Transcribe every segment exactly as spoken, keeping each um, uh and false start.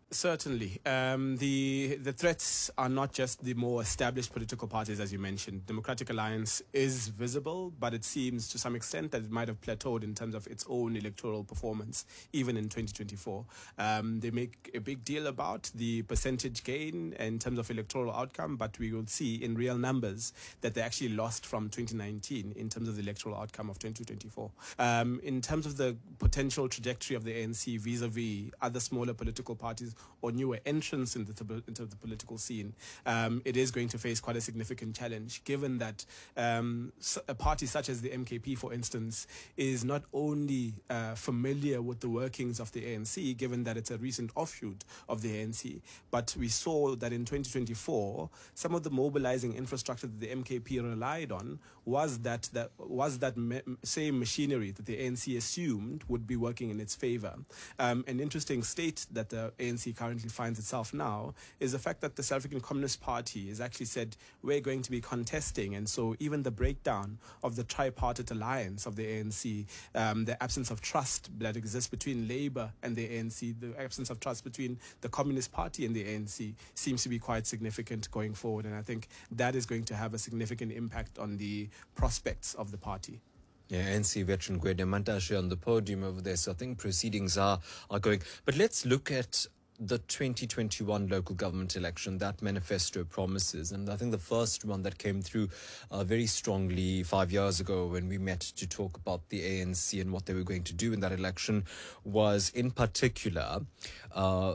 Certainly. Um, the the threats are not just the more established political parties, as you mentioned. Democratic Alliance is visible, but it seems to some extent that it might have plateaued in terms of its own electoral performance, even in twenty twenty-four. Um, they make a big deal about the percentage gain in terms of electoral outcome, but we will see in real numbers that they actually lost from twenty nineteen in terms of the electoral outcome of twenty twenty-four. Um, in terms of the potential trajectory of the A N C vis-a-vis other smaller political parties or newer entrants into the, into the political scene, um, it is going to face quite a significant challenge, given that um, a party such as the M K P, for instance, is not only uh, familiar with the workings of the A N C, given that it's a recent offshoot of the A N C, but we saw that in twenty twenty-four, some of the mobilizing infrastructure that the M K P relied on was that, that, was that me- same machinery that the A N C assumed would be working in its favor. Um, an interesting state that the A N C currently finds itself now is the fact that the South African Communist Party has actually said we're going to be contesting, and so even the breakdown of the tripartite alliance of the A N C, um, the absence of trust that exists between Labour and the A N C, the absence of trust between the Communist Party and the A N C seems to be quite significant going forward, and I think that is going to have a significant impact on the prospects of the party. Yeah, N C veteran Gwede Mantashe on the podium over there, so I think proceedings are, are going. But let's look at the twenty twenty-one local government election, that manifesto promises. And I think the first one that came through uh, very strongly five years ago when we met to talk about the A N C and what they were going to do in that election was, in particular, uh,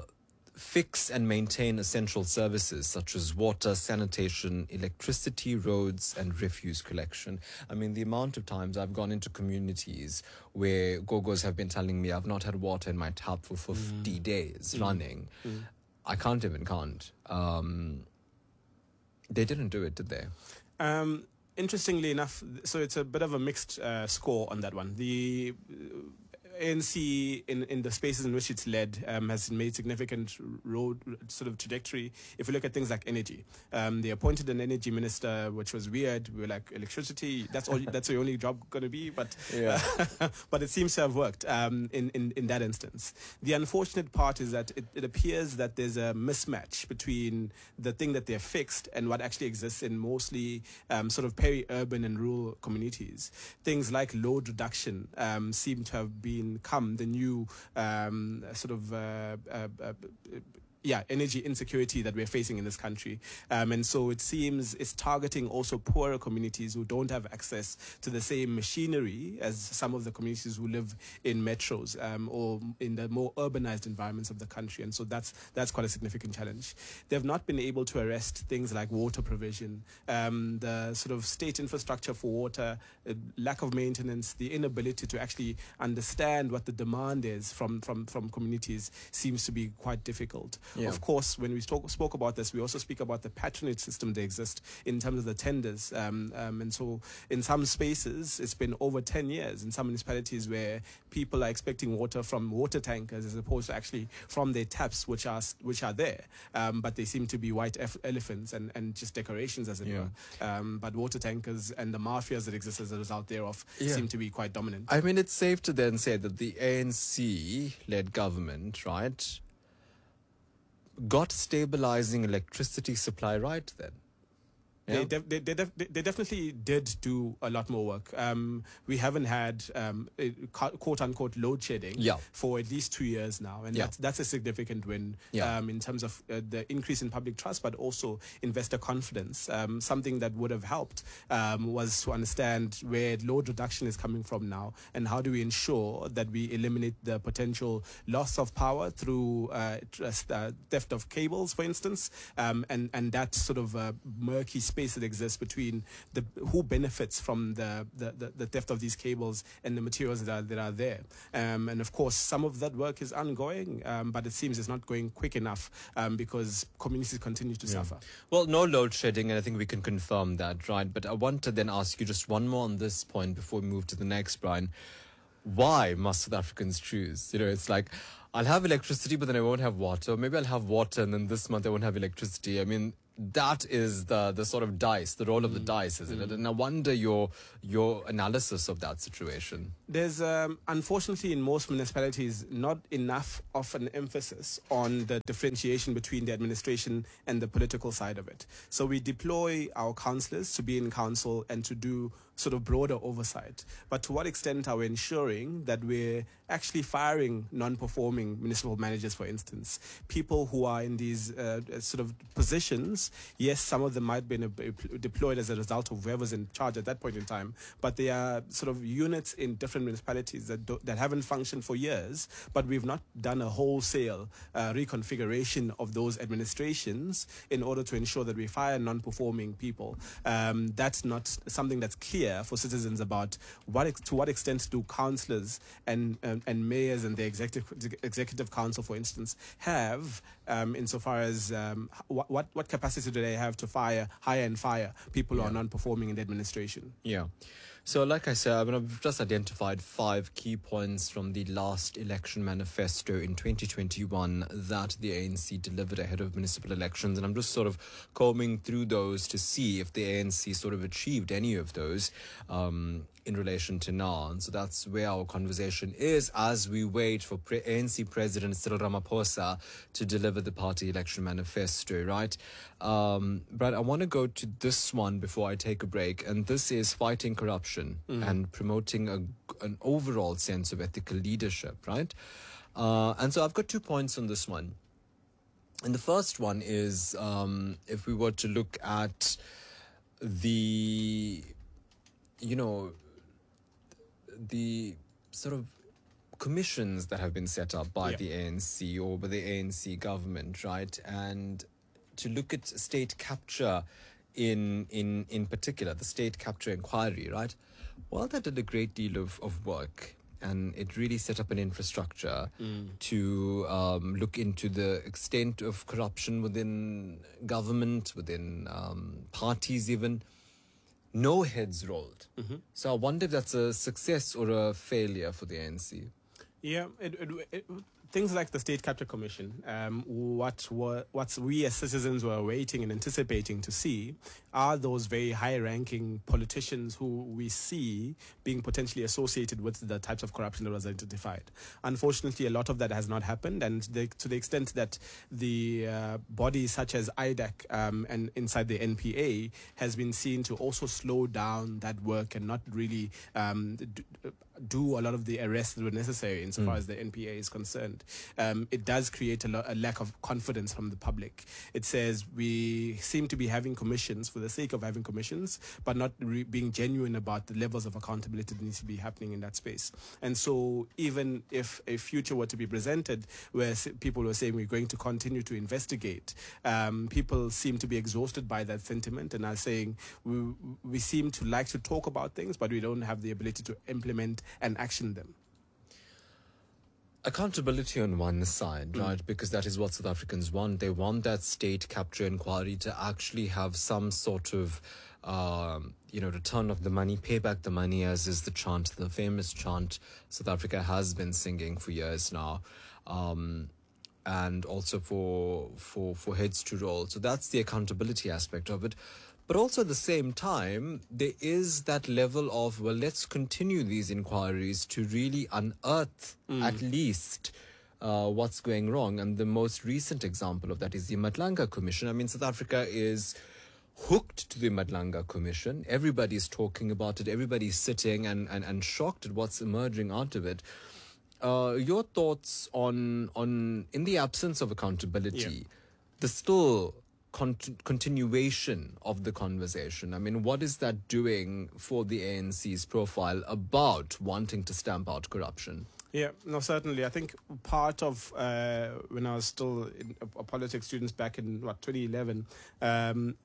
fix and maintain essential services such as water, sanitation, electricity, roads, and refuse collection. I mean, the amount of times I've gone into communities where Gogos have been telling me I've not had water in my tap for fifty mm. days mm. running. Mm. I can't even count. Um, they didn't do it, did they? Um, interestingly enough, so it's a bit of a mixed uh, score on that one. The uh, A N C, in, in the spaces in which it's led, um, has made significant road sort of trajectory. If you look at things like energy, um, they appointed an energy minister, which was weird. We were like, electricity, that's all. That's your only job going to be. But yeah. uh, but it seems to have worked um, in, in in that instance. The unfortunate part is that it, it appears that there's a mismatch between the thing that they're fixed and what actually exists in mostly um, sort of peri-urban and rural communities. Things like load reduction um, seem to have been come the new um, sort of uh, uh, uh, yeah, energy insecurity that we're facing in this country. Um, and so it seems it's targeting also poorer communities who don't have access to the same machinery as some of the communities who live in metros um, or in the more urbanized environments of the country. And so that's that's quite a significant challenge. They've not been able to arrest things like water provision, um, the sort of state infrastructure for water, uh, lack of maintenance, the inability to actually understand what the demand is from, from, from communities seems to be quite difficult. Yeah. Of course, when we talk, spoke about this, we also speak about the patronage system that exists in terms of the tenders. Um, um, and so in some spaces, it's been over ten years in some municipalities where people are expecting water from water tankers as opposed to actually from their taps, which are which are there. Um, but they seem to be white eff- elephants and, and just decorations, as it yeah. were. Um, but water tankers and the mafias that exist as a result thereof yeah. seem to be quite dominant. I mean, it's safe to then say that the A N C-led government, right, got stabilizing electricity supply right then. Yeah. They, def- they, they, def- they definitely did do a lot more work. Um, we haven't had um, quote unquote load shedding yeah. for at least two years now, and yeah. that's that's a significant win yeah. um, in terms of uh, the increase in public trust, but also investor confidence. Um, something that would have helped um, was to understand where load reduction is coming from now, and how do we ensure that we eliminate the potential loss of power through uh, theft of cables, for instance, um, and and that sort of uh, murky space that exists between the who benefits from the, the, the, the theft of these cables and the materials that are, that are there. Um, and of course, some of that work is ongoing, um, but it seems it's not going quick enough um, because communities continue to yeah. suffer. Well, no load shedding, and I think we can confirm that, right? But I want to then ask you just one more on this point before we move to the next, Brian. Why must South Africans choose? You know, it's like, I'll have electricity, but then I won't have water. Maybe I'll have water, and then this month I won't have electricity. I mean, that is the the sort of dice, the roll of the dice, isn't it? And I wonder your your analysis of that situation. There's um, unfortunately in most municipalities not enough of an emphasis on the differentiation between the administration and the political side of it. So we deploy our councillors to be in council and to do sort of broader oversight. But to what extent are we ensuring that we're actually firing non-performing municipal managers, for instance, people who are in these uh, sort of positions? Yes, some of them might have been uh, deployed as a result of whoever's in charge at that point in time, but they are sort of units in different municipalities that do, that haven't functioned for years, but we've not done a wholesale uh, reconfiguration of those administrations in order to ensure that we fire non-performing people. Um, that's not something that's clear for citizens about what ex- to what extent do councillors and um, and mayors and the executive executive council, for instance, have um, insofar as um, what, what what capacity do they have to fire, hire and fire people Yeah. who are non-performing in the administration? Yeah. So, like I said, I mean, I've just identified five key points from the last election manifesto in twenty twenty-one that the A N C delivered ahead of municipal elections. And I'm just sort of combing through those to see if the A N C sort of achieved any of those um, in relation to now. And so that's where our conversation is as we wait for Pre- A N C President Cyril Ramaphosa to deliver the party election manifesto, right? Um, but I want to go to this one before I take a break. And this is fighting corruption. Mm. And promoting a, an overall sense of ethical leadership, right? Uh, and so I've got two points on this one. And the first one is um, if we were to look at the, you know, the sort of commissions that have been set up by Yeah. the A N C or by the A N C government, right? And to look at state capture in in in particular, the state capture inquiry, right? Well, that did a great deal of, of work, and it really set up an infrastructure mm. to um, look into the extent of corruption within government, within um, parties even. No heads rolled. Mm-hmm. So I wonder if that's a success or a failure for the A N C. Yeah, it, it, it, things like the State Capture Commission, um, what were, what we as citizens were waiting and anticipating to see are those very high-ranking politicians who we see being potentially associated with the types of corruption that was identified. Unfortunately, a lot of that has not happened, and the, to the extent that the uh, bodies such as I D A C um, and inside the N P A has been seen to also slow down that work and not really um, do, do a lot of the arrests that were necessary insofar mm. as the N P A is concerned. Um, it does create a, lo- a lack of confidence from the public. It says we seem to be having commissions for the sake of having commissions, but not re- being genuine about the levels of accountability that needs to be happening in that space. And so even if a future were to be presented where people were saying we're going to continue to investigate, um, people seem to be exhausted by that sentiment and are saying we, we seem to like to talk about things, but we don't have the ability to implement and action them. Accountability on one side, right? Mm. Because that is what South Africans want. They want that state capture inquiry to actually have some sort of, um, you know, return of the money, pay back the money, as is the chant, the famous chant South Africa has been singing for years now. Um, and also for, for, for heads to roll. So that's the accountability aspect of it. But also at the same time, there is that level of, well, let's continue these inquiries to really unearth mm. at least uh, what's going wrong. And the most recent example of that is the Madlanga Commission. I mean, South Africa is hooked to the Madlanga Commission. Everybody's talking about it. Everybody's sitting and, and, and shocked at what's emerging out of it. Uh, your thoughts on, on, in the absence of accountability, yeah. the still... Cont- continuation of the conversation. I mean, what is that doing for the A N C's profile about wanting to stamp out corruption? Yeah, no, certainly. I think part of uh, when I was still in, a, a politics student back in what twenty eleven, um,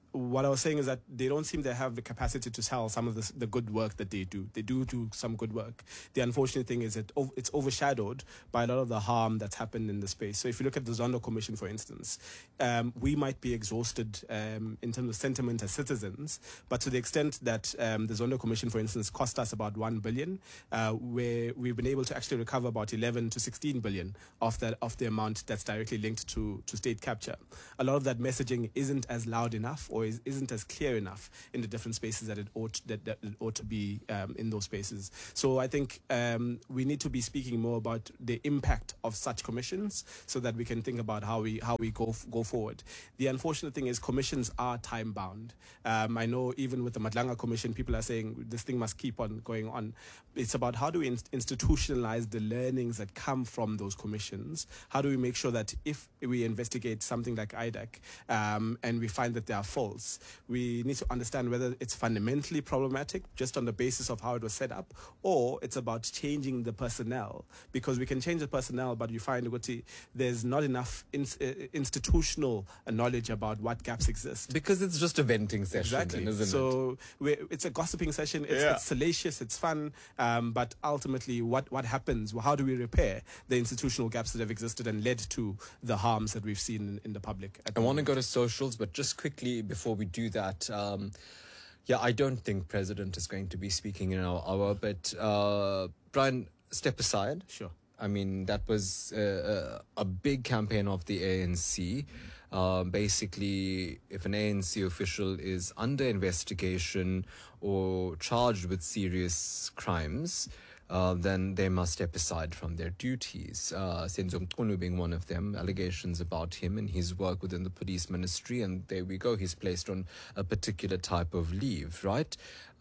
what I was saying is that they don't seem to have the capacity to sell some of the, the good work that they do. They do do some good work. The unfortunate thing is that it's overshadowed by a lot of the harm that's happened in the space. So if you look at the Zondo Commission, for instance, um, we might be exhausted um, in terms of sentiment as citizens, but to the extent that um, the Zondo Commission, for instance, cost us about one billion, uh, where we've been able to actually recover about eleven to sixteen billion of that of the amount that's directly linked to, to state capture. A lot of that messaging isn't as loud enough, or is, isn't as clear enough in the different spaces that it ought that, that it ought to be um, in those spaces. So I think um, we need to be speaking more about the impact of such commissions, so that we can think about how we how we go go forward. The unfortunate thing is commissions are time bound. Um, I know even with the Madlanga Commission, people are saying this thing must keep on going on. It's about how do we in- institutionalize the learnings that come from those commissions. How do we make sure that if we investigate something like I D A C um, and we find that there are faults, we need to understand whether it's fundamentally problematic just on the basis of how it was set up, or it's about changing the personnel. Because we can change the personnel, but you find Uguti, there's not enough in, uh, institutional knowledge about what gaps exist. Because it's just a venting session, exactly. then, isn't so it? We're, it's a gossiping session. It's, yeah. it's salacious. It's fun. Um, but ultimately, what, what happens? How do we repair the institutional gaps that have existed and led to the harms that we've seen in, in the public? I want to go to socials, but just quickly before we do that, um, yeah, I don't think President is going to be speaking in our hour, but uh, Brian, step aside. Sure. I mean, that was uh, a big campaign of the A N C. Uh, basically, if an A N C official is under investigation or charged with serious crimes, uh, then they must step aside from their duties. Uh, Senzo Mqunu being one of them, allegations about him and his work within the police ministry, and there we go, he's placed on a particular type of leave, right?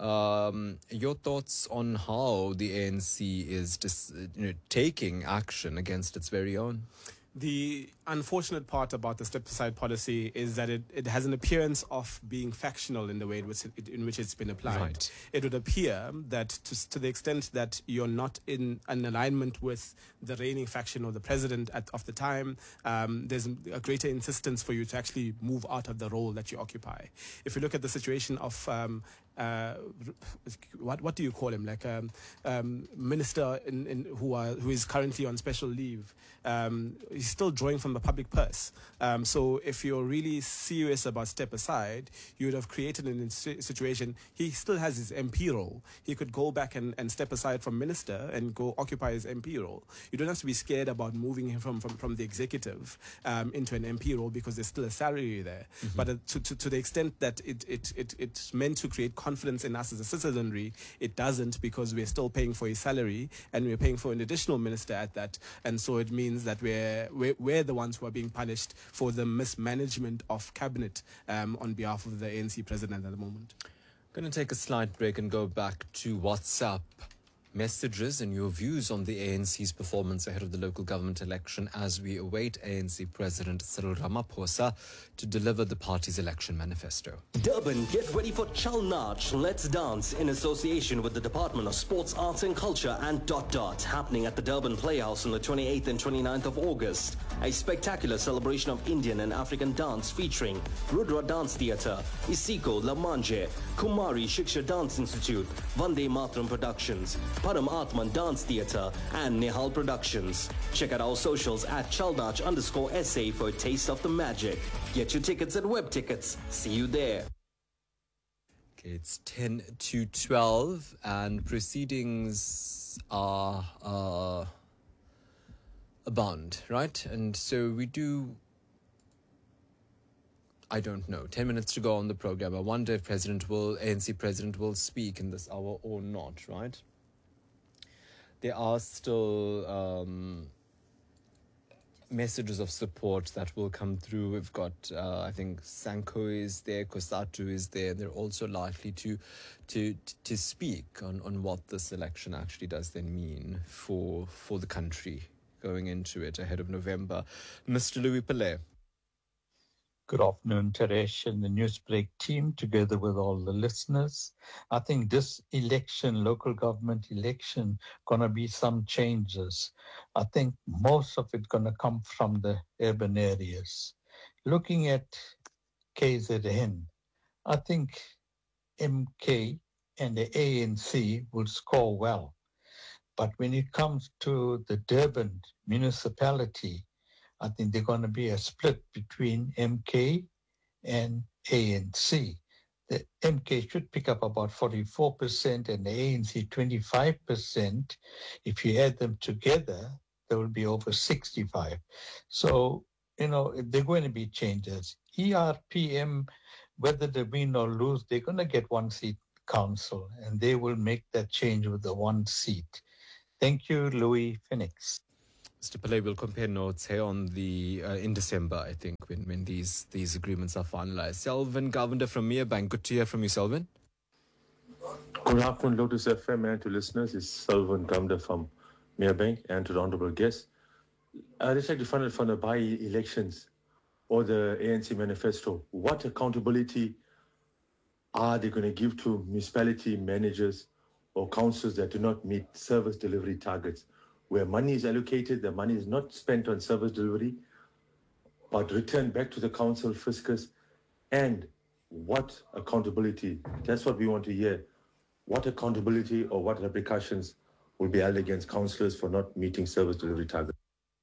Um, your thoughts on how the A N C is dis- you know, taking action against its very own? The unfortunate part about the step-aside policy is that it, it has an appearance of being factional in the way in which, it, in which it's been applied. Right. It would appear that to, to the extent that you're not in an alignment with the reigning faction or the president at, of the time, um, there's a greater insistence for you to actually move out of the role that you occupy. If you look at the situation of um, Uh, what what do you call him? Like a um, um, minister in, in who are who is currently on special leave. Um, he's still drawing from the public purse. Um, so if you're really serious about step aside, you would have created a situation. He still has his M P role. He could go back and, and step aside from minister and go occupy his M P role. You don't have to be scared about moving him from, from, from the executive um, into an M P role because there's still a salary there. Mm-hmm. But uh, to, to, to the extent that it, it, it, it's meant to create confidence in us as a citizenry, it doesn't, because we're still paying for his salary and we're paying for an additional minister at that. And so it means that we're, we're, we're the ones who are being punished for the mismanagement of cabinet um, on behalf of the A N C president at the moment. I'm going to take a slight break and go back to WhatsApp messages and your views on the A N C's performance ahead of the local government election as we await A N C President Cyril Ramaphosa to deliver the party's election manifesto. Durban, get ready for Chal Nach, Let's Dance, in association with the Department of Sports, Arts and Culture and Dot Dot, happening at the Durban Playhouse on the twenty-eighth and twenty-ninth of August. A spectacular celebration of Indian and African dance featuring Rudra Dance Theatre, Isiko, La Manje, Kumari Shiksha Dance Institute, Vande Mataram Productions, Param Atman Dance Theatre and Nihal Productions. Check out our socials at Chalnach underscore S A for a taste of the magic. Get your tickets at Web Tickets. See you there. Okay, it's ten to twelve and proceedings are uh, abound, right? And so we do... I don't know. Ten minutes to go on the program. I wonder if President will, A N C President will speak in this hour or not, right? There are still um, messages of support that will come through. We've got, uh, I think, Sanko is there, Kosatu is there. They're also likely to to to speak on, on what this election actually does then mean for for the country going into it ahead of November. Mister Louis Pillay. Good afternoon, Teresh and the Newsbreak team, together with all the listeners. I think this election, local government election, going to be some changes. I think most of it going to come from the urban areas. Looking at K Z N, I think M K and the A N C will score well. But when it comes to the Durban municipality, I think there's going to be a split between M K and A N C. The M K should pick up about forty-four percent and the A N C twenty-five percent. If you add them together, there will be over sixty-five. So, you know, there are going to be changes. E R P M, whether they win or lose, they're going to get one seat council, and they will make that change with the one seat. Thank you, Louis Phoenix. Mister Pillay, we'll compare notes here on the uh, in December, I think, when, when these these agreements are finalized. Selvin Govender from Merebank. Good to hear from you, Selvin. Good afternoon, Lotus F M, and to listeners. It's Selvin Govender from Merebank, and to the honourable guest. I'd just like to find out from the by-elections or the A N C manifesto, what accountability are they going to give to municipality managers or councils that do not meet service delivery targets? Where money is allocated, the money is not spent on service delivery, but returned back to the council fiscus. And what accountability? That's what we want to hear. What accountability or what repercussions will be held against councillors for not meeting service delivery targets?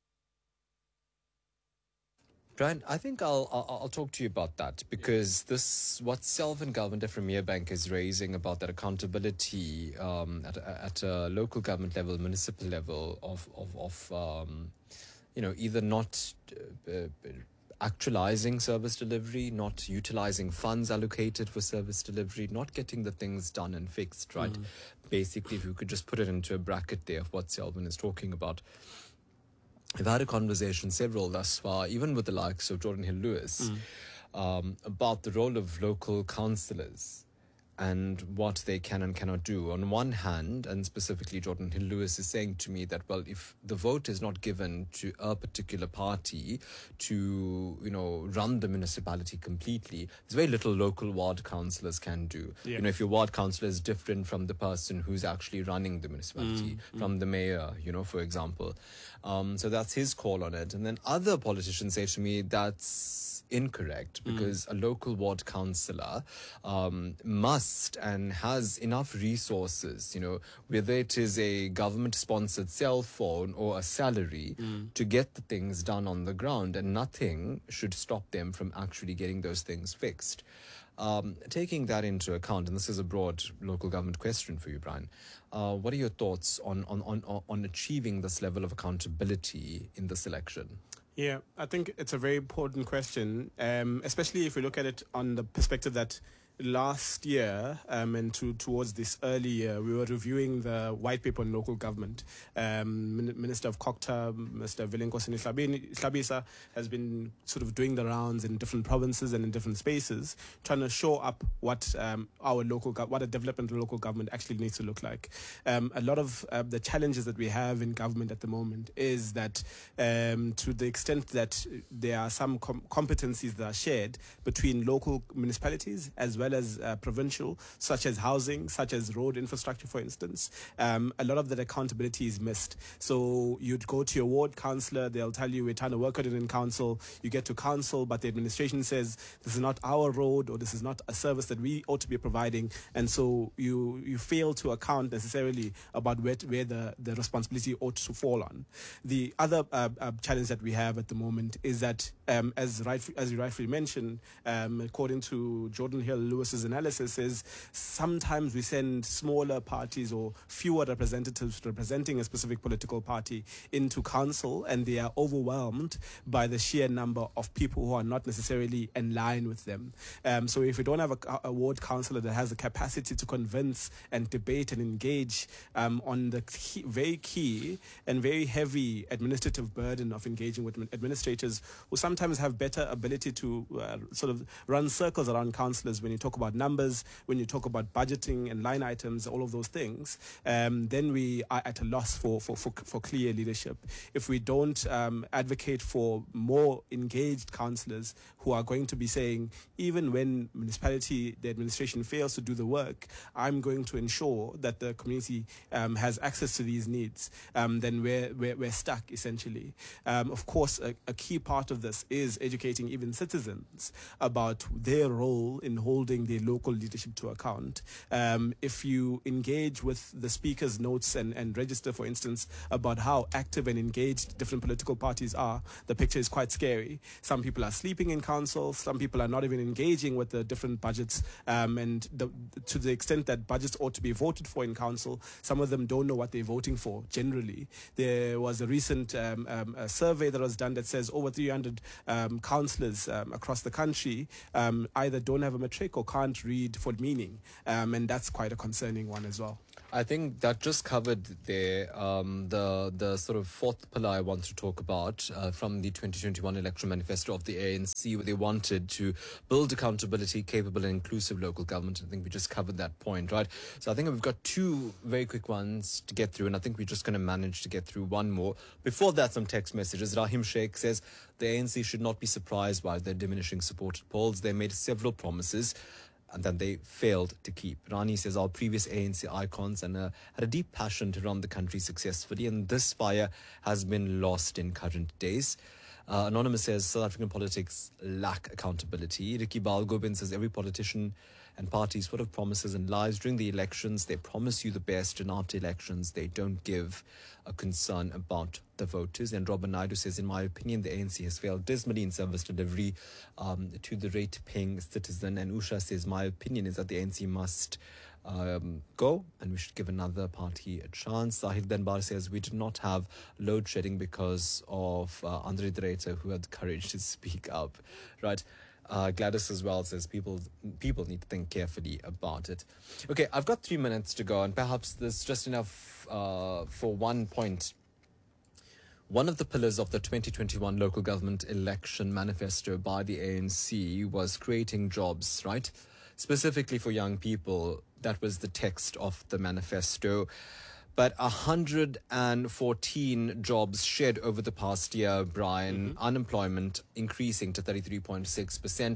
Brian, I think I'll, I'll I'll talk to you about that, because this what Selvin Govender from Merebank is raising about that accountability um, at at a local government level, municipal level of of, of um, you know, either not uh, actualizing service delivery, not utilizing funds allocated for service delivery, not getting the things done and fixed, right? Mm. Basically, if you could just put it into a bracket there of what Selvin is talking about. I've had a conversation, several thus far, even with the likes of Jordan Hill Lewis, mm. um, about the role of local councillors and what they can and cannot do. On one hand, and specifically Jordan Hill Lewis is saying to me that, well, if the vote is not given to a particular party to, you know, run the municipality completely, there's very little local ward councillors can do. Yeah. You know, if your ward councillor is different from the person who's actually running the municipality, mm, from mm. the mayor, you know, for example. Um, so that's his call on it. And then other politicians say to me that's incorrect, because mm. a local ward councillor um, must and has enough resources, you know, whether it is a government-sponsored cell phone or a salary, mm. to get the things done on the ground, and nothing should stop them from actually getting those things fixed. Um, taking that into account, and this is a broad local government question for you, Brian, uh, what are your thoughts on, on, on, on achieving this level of accountability in this election? Yeah, I think it's a very important question, um, especially if we look at it on the perspective that last year um, and to, towards this early year, we were reviewing the white paper on local government. Um, Min- Minister of Kokta, Mister Vilenkosini Hlabisa, has been sort of doing the rounds in different provinces and in different spaces, trying to show up what um, our local go- what a development of local government actually needs to look like. Um, a lot of uh, the challenges that we have in government at the moment is that um, to the extent that there are some com- competencies that are shared between local municipalities as well well as uh, provincial, such as housing, such as road infrastructure, for instance. Um, a lot of that accountability is missed. So you'd go to your ward councillor, they'll tell you we're trying to work on it in council. You get to council, but the administration says this is not our road, or this is not a service that we ought to be providing. And so you you fail to account necessarily about where, to, where the, the responsibility ought to fall on. The other uh, uh, challenge that we have at the moment is that, um, as right, as you rightfully mentioned, um, according to Jordan Hill Lewis's analysis, is sometimes we send smaller parties or fewer representatives representing a specific political party into council, and they are overwhelmed by the sheer number of people who are not necessarily in line with them. Um, so if we don't have a, a ward councillor that has the capacity to convince and debate and engage um, on the key, very key and very heavy administrative burden of engaging with administrators who sometimes have better ability to uh, sort of run circles around councillors when you talk about numbers, when you talk about budgeting and line items, all of those things, um, then we are at a loss for, for, for, for clear leadership. If we don't um, advocate for more engaged councillors who are going to be saying, even when municipality, the administration fails to do the work, I'm going to ensure that the community um, has access to these needs, um, then we're, we're, we're stuck, essentially. Um, of course, a, a key part of this politics is educating even citizens about their role in holding their local leadership to account. Um, if you engage with the speaker's notes and, and register, for instance, about how active and engaged different political parties are, the picture is quite scary. Some people are sleeping in council, some people are not even engaging with the different budgets, um, and the, to the extent that budgets ought to be voted for in council, some of them don't know what they're voting for generally. There was a recent um, um, a survey that was done that says over three hundred um, councillors um, across the country um, either don't have a matric or can't read for meaning, um, and that's quite a concerning one as well. I think that just covered there um, the the sort of fourth pillar I want to talk about uh, from the twenty twenty-one election manifesto of the A N C, where they wanted to build accountability, capable and inclusive local government. I think we just covered that point, right? So I think we've got two very quick ones to get through, and I think we're just going to manage to get through one more. Before that, some text messages. Rahim Sheikh says the A N C should not be surprised by their diminishing support at polls. They made several promises and then they failed to keep. Rani says our previous A N C icons and uh, had a deep passion to run the country successfully, and this fire has been lost in current days. Uh, Anonymous says South African politics lack accountability. Ricky Balgobin says every politician and party is full of promises and lies. During the elections, they promise you the best, and after elections, they don't give a concern about the voters. And Robin Naidu says, in my opinion, the A N C has failed dismally in service delivery um, to the rate-paying citizen. And Usha says, my opinion is that the A N C must um, go and we should give another party a chance. Sahil Benbar says, we did not have load shedding because of uh, Andre Dreiter, who had the courage to speak up. Right. Uh, Gladys as well says people people need to think carefully about it. Okay, I've got three minutes to go, and perhaps there's just enough uh, for one point. One of the pillars of the twenty twenty-one local government election manifesto by the A N C was creating jobs, right? Specifically for young people. That was the text of the manifesto. But one hundred fourteen jobs shed over the past year, Brian. Mm-hmm. Unemployment increasing to thirty-three point six percent.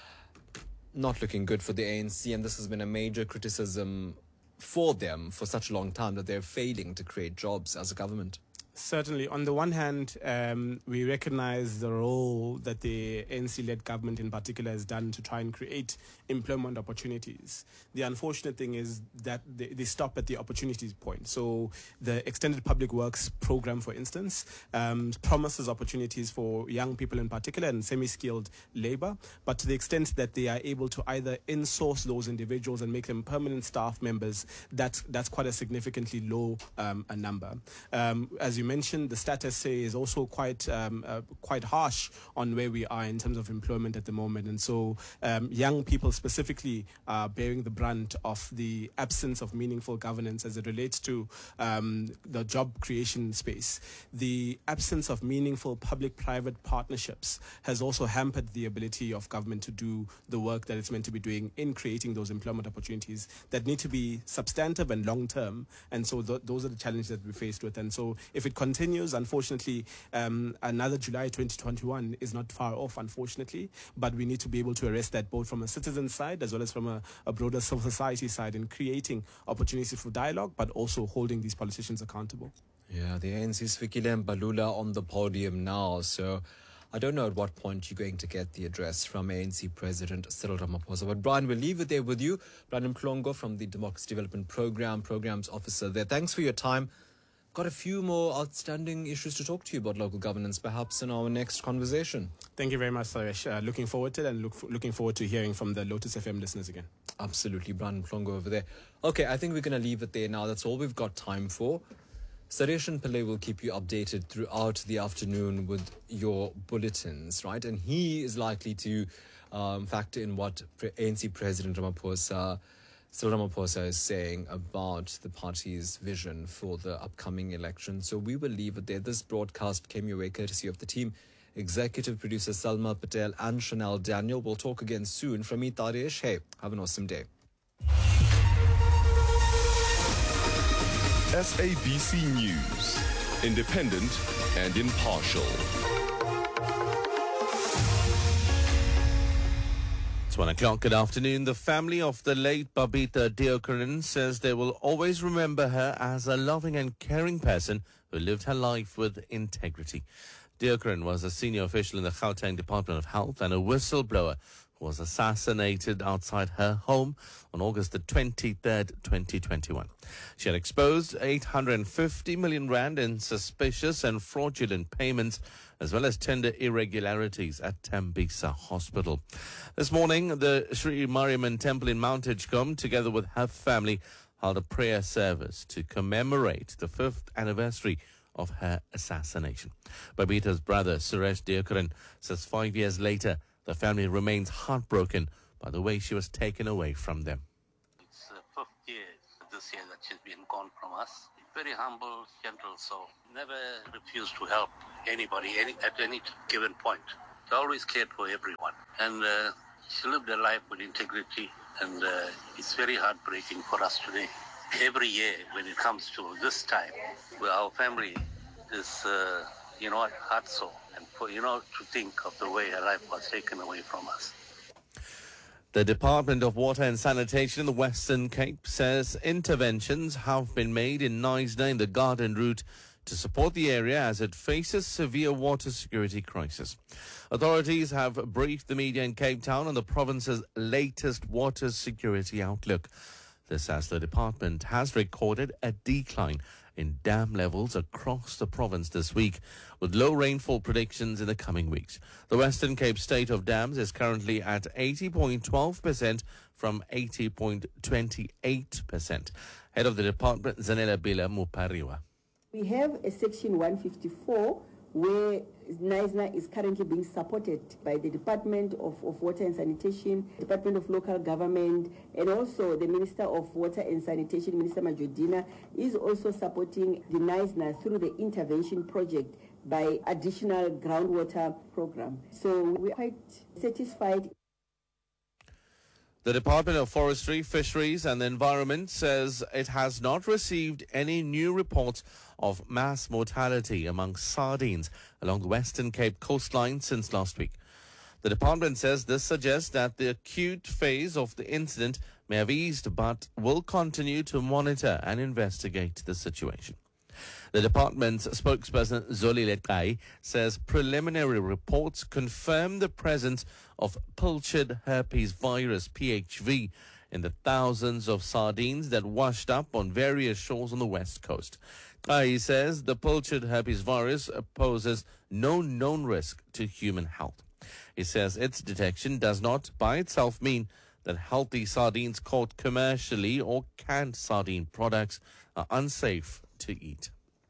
Not looking good for the A N C, and this has been a major criticism for them for such a long time, that they're failing to create jobs as a government. Certainly. On the one hand, um, we recognize the role that the A N C-led government in particular has done to try and create employment opportunities. The unfortunate thing is that they, they stop at the opportunities point. So the Extended Public Works program, for instance, um, promises opportunities for young people in particular and semi-skilled labor, but to the extent that they are able to either in-source those individuals and make them permanent staff members, that's, that's quite a significantly low um, a number. Um, as you mentioned, the status say is also quite um, uh, quite harsh on where we are in terms of employment at the moment, and so um, young people specifically are bearing the brunt of the absence of meaningful governance as it relates to um, the job creation space. The absence of meaningful public-private partnerships has also hampered the ability of government to do the work that it's meant to be doing in creating those employment opportunities that need to be substantive and long-term, and so th- those are the challenges that we're faced with. And so if it continues, unfortunately, um, another July twenty twenty-one is not far off, unfortunately, but we need to be able to arrest that both from a citizen side as well as from a, a broader civil society side in creating opportunities for dialogue, but also holding these politicians accountable. Yeah, the A N C's Fikile Mbalula on the podium now, so I don't know at what point you're going to get the address from A N C President Cyril Ramaphosa. But Brian, we'll leave it there with you. Brian Mhlongo from the Democracy Development Program, Programs Officer there. Thanks for your time. Got a few more outstanding issues to talk to you about local governance, perhaps in our next conversation. Thank you very much, Saresh. Uh, looking forward to it, and look f- looking forward to hearing from the Lotus F M listeners again. Absolutely, Brian Mhlongo over there. Okay, I think we're going to leave it there now. That's all we've got time for. Saresh and Pillay will keep you updated throughout the afternoon with your bulletins, right? And he is likely to um, factor in what A N C President Ramaphosa Cyril Ramaphosa is saying about the party's vision for the upcoming election. So we will leave it there. This broadcast came your way courtesy of the team. Executive producer Salma Patel and Chanel Daniel. We'll talk again soon. From me, Taresh. Hey, have an awesome day. S A B C News. Independent and impartial. One o'clock. Good afternoon. The family of the late Babita Deokaran says they will always remember her as a loving and caring person who lived her life with integrity. Deokaran was a senior official in the Gauteng Department of Health and a whistleblower who was assassinated outside her home on August the twenty-third, twenty twenty-one. She had exposed eight hundred fifty million rand in suspicious and fraudulent payments, as well as tender irregularities at Tembisa Hospital. This morning, the Sri Mariamman Temple in Mount Hitchcombe, together with her family, held a prayer service to commemorate the fifth anniversary of her assassination. Babita's brother, Suresh Deokaran, says five years later, the family remains heartbroken by the way she was taken away from them. It's the fifth year this year that she's been gone from us. Very humble, gentle soul. Never refused to help anybody any, at any given point. She always cared for everyone. And uh, she lived her life with integrity. And uh, it's very heartbreaking for us today. Every year when it comes to this time, where our family is, uh, you know, heart sore. And for, you know, to think of the way her life was taken away from us. The Department of Water and Sanitation in the Western Cape says interventions have been made in Knysna in the Garden Route to support the area as it faces severe water security crisis. Authorities have briefed the media in Cape Town on the province's latest water security outlook. This as the department has recorded a decline in dam levels across the province this week, with low rainfall predictions in the coming weeks. The Western Cape state of dams is currently at eighty point one two percent from eighty point two eight percent. Head of the department, Zanela Bila Mupariwa. We have a section one fifty-four where Knysna is currently being supported by the Department of, of Water and Sanitation, Department of Local Government, and also the Minister of Water and Sanitation, Minister Majodina, is also supporting the Knysna through the intervention project by additional groundwater program. So we're quite satisfied. The Department of Forestry, Fisheries and the Environment says it has not received any new reports of mass mortality among sardines along the Western Cape coastline since last week. The department says this suggests that the acute phase of the incident may have eased, but will continue to monitor and investigate the situation. The department's spokesperson, Zoli Lekai, says preliminary reports confirm the presence of pilchard herpes virus, P H V, in the thousands of sardines that washed up on various shores on the west coast. Kai says the pilchard herpes virus poses no known risk to human health. He says its detection does not by itself mean that healthy sardines caught commercially or canned sardine products are unsafe to eat.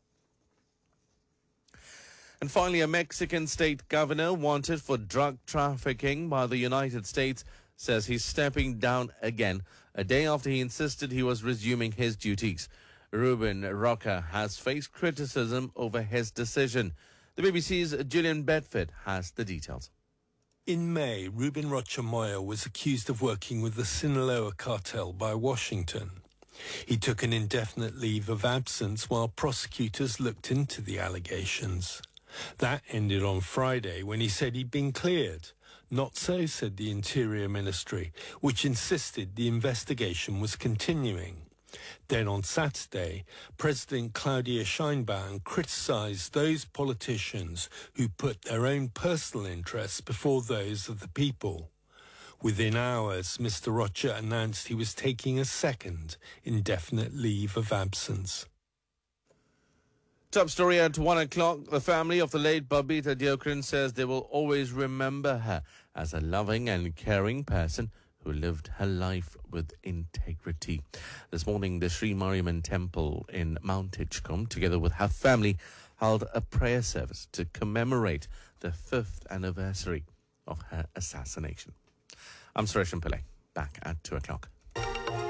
And finally, a Mexican state governor wanted for drug trafficking by the United States says he's stepping down again, a day after he insisted he was resuming his duties. Ruben Rocha has faced criticism over his decision. The B B C's Julian Bedford has the details. In May, Ruben Rocha Moya was accused of working with the Sinaloa cartel by Washington. He took an indefinite leave of absence while prosecutors looked into the allegations. That ended on Friday when he said he'd been cleared. Not so, said the Interior Ministry, which insisted the investigation was continuing. Then on Saturday, President Claudia Sheinbaum criticised those politicians who put their own personal interests before those of the people. Within hours, Mister Rocha announced he was taking a second indefinite leave of absence. Top story at one o'clock. The family of the late Babita Deokaran says they will always remember her as a loving and caring person who lived her life with integrity. This morning, the Sri Mariamman Temple in Mount Hitchcombe, together with her family, held a prayer service to commemorate the fifth anniversary of her assassination. I'm Suresh Pillai, back at two o'clock.